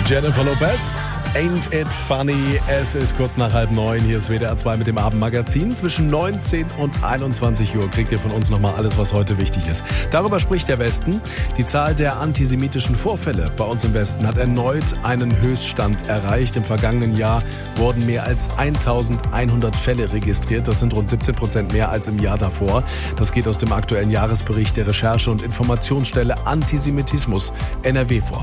Jennifer Lopez, Ain't It Funny. Es ist kurz nach 8:30. Hier ist WDR 2 mit dem Abendmagazin. Zwischen 19 und 21 Uhr kriegt ihr von uns nochmal alles, was heute wichtig ist. Darüber spricht der Westen. Die Zahl der antisemitischen Vorfälle bei uns im Westen hat erneut einen Höchststand erreicht. Im vergangenen Jahr wurden mehr als 1100 Fälle registriert. Das sind rund 17% mehr als im Jahr davor. Das geht aus dem aktuellen Jahresbericht der Recherche- und Informationsstelle Antisemitismus NRW vor.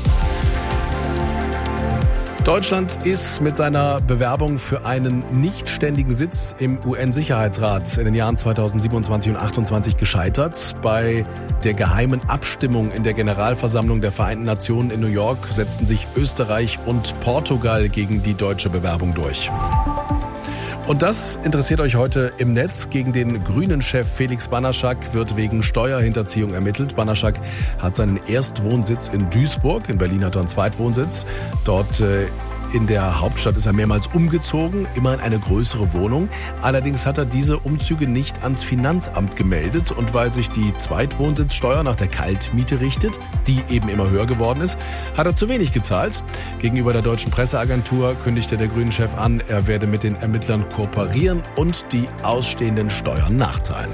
Deutschland ist mit seiner Bewerbung für einen nichtständigen Sitz im UN-Sicherheitsrat in den Jahren 2027 und 2028 gescheitert. Bei der geheimen Abstimmung in der Generalversammlung der Vereinten Nationen in New York setzten sich Österreich und Portugal gegen die deutsche Bewerbung durch. Und das interessiert euch heute im Netz. Gegen den Grünen-Chef Felix Banaschak wird wegen Steuerhinterziehung ermittelt. Banaschak hat seinen Erstwohnsitz in Duisburg. In Berlin hat er einen Zweitwohnsitz. Dort in der Hauptstadt ist er mehrmals umgezogen, immer in eine größere Wohnung. Allerdings hat er diese Umzüge nicht ans Finanzamt gemeldet. Und weil sich die Zweitwohnsitzsteuer nach der Kaltmiete richtet, die eben immer höher geworden ist, hat er zu wenig gezahlt. Gegenüber der deutschen Presseagentur kündigte der Grünen-Chef an, er werde mit den Ermittlern kooperieren und die ausstehenden Steuern nachzahlen.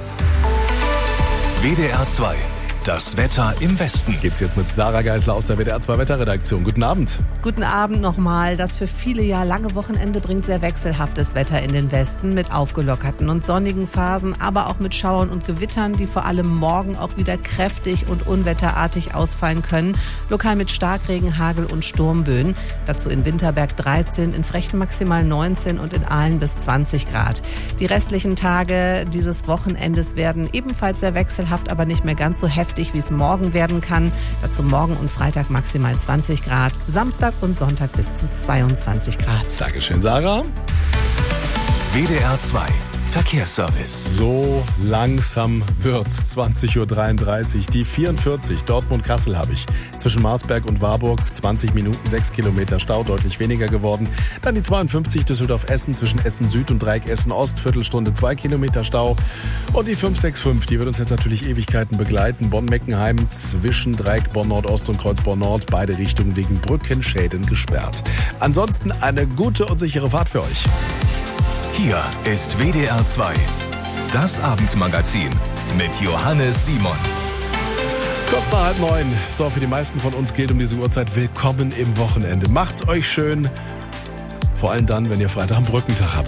WDR 2. Das Wetter im Westen. Geht's jetzt mit Sarah Geisler aus der WDR 2 Wetterredaktion. Guten Abend. Guten Abend nochmal. Das für viele ja lange Wochenende bringt sehr wechselhaftes Wetter in den Westen mit aufgelockerten und sonnigen Phasen, aber auch mit Schauern und Gewittern, die vor allem morgen auch wieder kräftig und unwetterartig ausfallen können. Lokal mit Starkregen, Hagel und Sturmböen. Dazu in Winterberg 13, in Frechten maximal 19 und in Aalen bis 20 Grad. Die restlichen Tage dieses Wochenendes werden ebenfalls sehr wechselhaft, aber nicht mehr ganz so heftig, wie es morgen werden kann. Dazu morgen und Freitag maximal 20 Grad, Samstag und Sonntag bis zu 22 Grad. Dankeschön, Sarah. WDR 2. Verkehrsservice. So langsam wird's. 20:33 Uhr. Die 44 Dortmund-Kassel habe ich. Zwischen Marsberg und Warburg 20 Minuten, 6 Kilometer Stau, deutlich weniger geworden. Dann die 52 Düsseldorf-Essen zwischen Essen-Süd und Dreieck Essen-Ost, Viertelstunde, 2 Kilometer Stau. Und die 565, die wird uns jetzt natürlich Ewigkeiten begleiten. Bonn-Meckenheim zwischen Dreieck Bonn-Nordost und Kreuz Bonn-Nord, beide Richtungen wegen Brückenschäden gesperrt. Ansonsten eine gute und sichere Fahrt für euch. Hier ist WDR 2. Das Abendmagazin mit Johannes Simon. Kurz nach 8:30. So, für die meisten von uns gilt um diese Uhrzeit: Willkommen im Wochenende. Macht's euch schön. Vor allem dann, wenn ihr Freitag am Brückentag habt.